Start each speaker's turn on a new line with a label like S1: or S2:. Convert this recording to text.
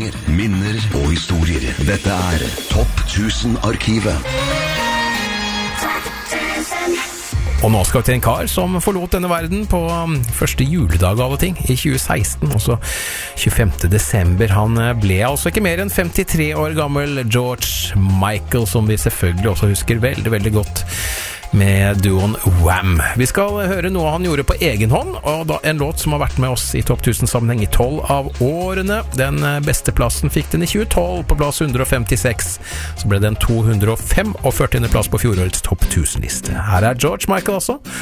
S1: Sanger, minner og historier. Dette Topp 1000-arkivet.
S2: Og nå skal vi til en kar som forlot denne verden på første juledag av alle ting, i 2016, også 25. desember. Han ble altså ikke mer enn 53 år gammel, George Michael, som vi selvfølgelig også husker veldig, veldig godt med duoen Wham. Vi skal høre noe han gjorde på egen hånd, og da en låt som har vært med oss i Topp 1000-sammenheng i 12 av årene. Den beste plassen fikk den i 2012 på plass 156. Så ble den 245. plass på fjorårets Topp 1000-liste. Her George Michael altså,